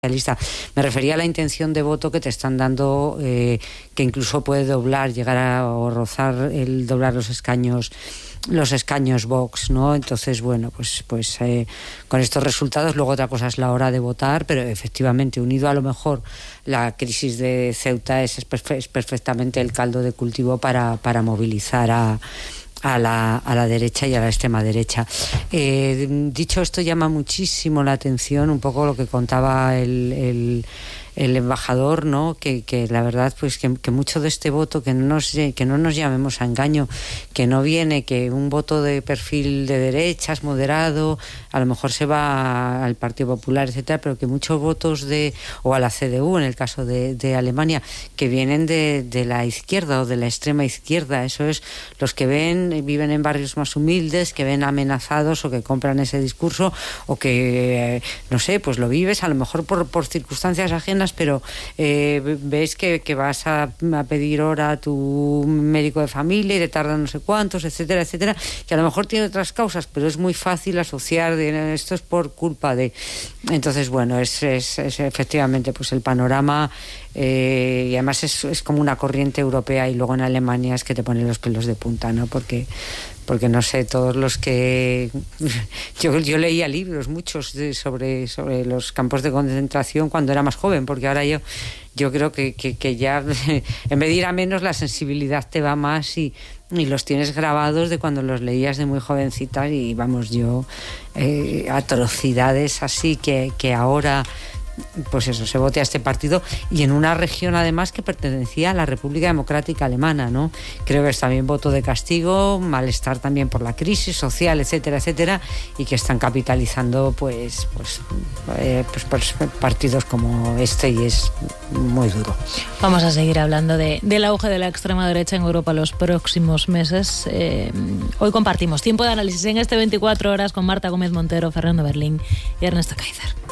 socialista. Me refería a la intención de voto que te están dando, que incluso puede doblar, llegar a o rozar el doblar los escaños Vox, ¿no? Entonces, bueno, pues con estos resultados, luego otra cosa es la hora de votar, pero efectivamente, unido a lo mejor la crisis de Ceuta es perfectamente el caldo de cultivo para movilizar a la derecha y a la extrema derecha. Dicho esto, llama muchísimo la atención un poco lo que contaba el embajador, ¿no? Que la verdad, pues que mucho de este voto, que no nos llamemos a engaño, que no viene, que un voto de perfil de derechas, moderado, a lo mejor se va al Partido Popular, etcétera, pero que muchos votos o a la CDU, en el caso de Alemania, que vienen de la izquierda o de la extrema izquierda. Eso es, los que viven en barrios más humildes, que ven amenazados o que compran ese discurso, o que, no sé, pues lo vives a lo mejor por circunstancias ajenas, pero ves que vas a pedir hora a tu médico de familia y te tardan no sé cuántos, etcétera, etcétera, que a lo mejor tiene otras causas, pero es muy fácil asociar esto es por culpa de... Entonces, bueno, es efectivamente pues el panorama, y además es como una corriente europea, y luego en Alemania es que te pone los pelos de punta, ¿no? Porque no sé, todos los que... Yo leía libros, muchos, sobre los campos de concentración cuando era más joven, porque ahora yo creo que ya, en vez de ir a menos, la sensibilidad te va más y los tienes grabados de cuando los leías de muy jovencita, y vamos, atrocidades así que ahora... Pues eso, se vote a este partido, y en una región además que pertenecía a la República Democrática Alemana, ¿no? Creo que es también voto de castigo, malestar también por la crisis social, etcétera, etcétera, y que están capitalizando pues partidos como este, y es muy duro. Vamos a seguir hablando del auge de la extrema derecha en Europa los próximos meses. Hoy compartimos tiempo de análisis en este 24 horas con Marta Gómez Montero, Fernando Berlín y Ernesto Kaiser.